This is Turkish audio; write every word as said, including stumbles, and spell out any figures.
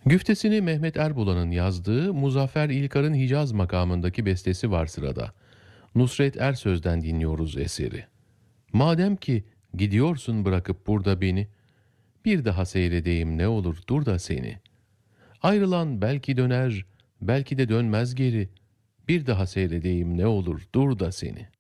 Güftesini Mehmet Erbulan'ın yazdığı Muzaffer İlkar'ın Hicaz makamındaki bestesi var sırada. Nusret Ersöz'den dinliyoruz eseri. Madem ki gidiyorsun bırakıp burada beni, bir daha seyredeyim ne olur dur da seni. Ayrılan belki döner, belki de dönmez geri, bir daha seyredeyim ne olur dur da seni.